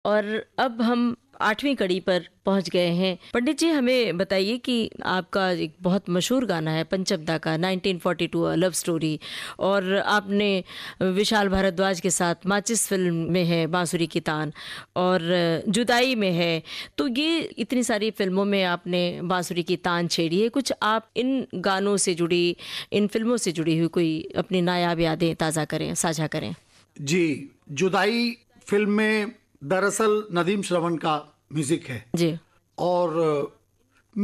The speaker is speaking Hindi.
और अब हम 8वीं कड़ी पर पहुंच गए हैं। पंडित जी, हमें बताइए कि आपका एक बहुत मशहूर गाना है पंचमदा का 1942 लव स्टोरी, और आपने विशाल भारद्वाज के साथ माचिस फिल्म में है बांसुरी की तान, और जुदाई में है। तो ये इतनी सारी फिल्मों में आपने बांसुरी की तान छेड़ी है। कुछ आप इन गानों से जुड़ी, इन फिल्मों से जुड़ी हुई कोई अपनी नायाब यादें ताज़ा करें, साझा करें। जी, जुदाई फिल्म में दरअसल नदीम श्रवण का म्यूजिक है जी। और